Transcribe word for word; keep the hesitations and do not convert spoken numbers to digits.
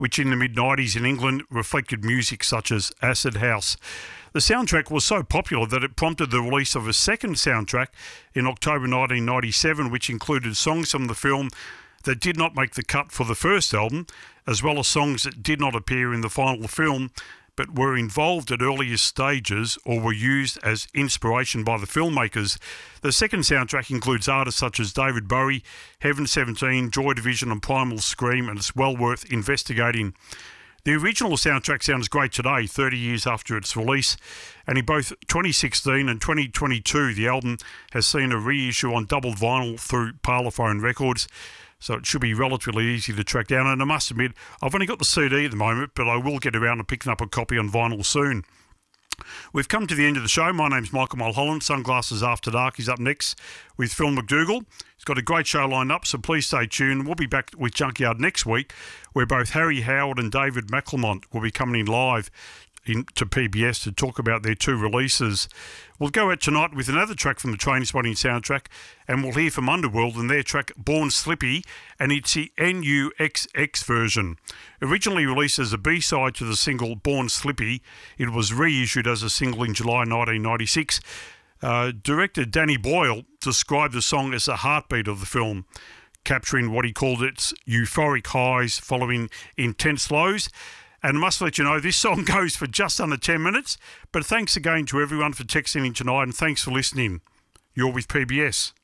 which in the mid nineties in England reflected music such as acid house. The soundtrack was so popular that it prompted the release of a second soundtrack in October nineteen ninety-seven, which included songs from the film that did not make the cut for the first album, as well as songs that did not appear in the final film but were involved at earlier stages or were used as inspiration by the filmmakers. The second soundtrack includes artists such as David Bowie, Heaven seventeen, Joy Division and Primal Scream, and it's well worth investigating. The original soundtrack sounds great today, thirty years after its release, and in both twenty sixteen and twenty twenty-two, the album has seen a reissue on double vinyl through Parlophone Records, so it should be relatively easy to track down. And I must admit, I've only got the C D at the moment, but I will get around to picking up a copy on vinyl soon. We've come to the end of the show. My name's Michael Mulholland. Sunglasses After Dark is up next with Phil McDougall. He's got a great show lined up, so please stay tuned. We'll be back with Junkyard next week, where both Harry Howard and David McClemont will be coming in live in, to P B S to talk about their two releases. We'll go out tonight with another track from the Trainspotting soundtrack, and we'll hear from Underworld and their track Born Slippy, and it's the N U X X version. Originally released as a B-side to the single Born Slippy, it was reissued as a single in July nineteen ninety-six. Uh, director Danny Boyle described the song as the heartbeat of the film, capturing what he called its euphoric highs following intense lows. And I must let you know, this song goes for just under ten minutes. But thanks again to everyone for texting in tonight, and thanks for listening. You're with P B S.